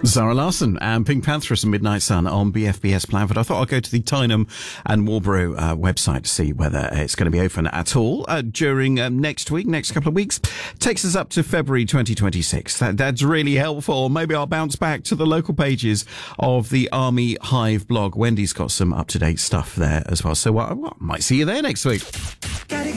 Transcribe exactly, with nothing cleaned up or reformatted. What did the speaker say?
Zara Larson and Pink Pantheress and Midnight Sun on B F B S Blandford. I thought I'd go to the Tyneham and Walborough uh, website to see whether it's going to be open at all uh, during um, next week, next couple of weeks. Takes us up to February twenty twenty-six. That, that's really helpful. Maybe I'll bounce back to the local pages of the Army Hive blog. Wendy's got some up-to-date stuff there as well. So uh, well, I might see you there next week.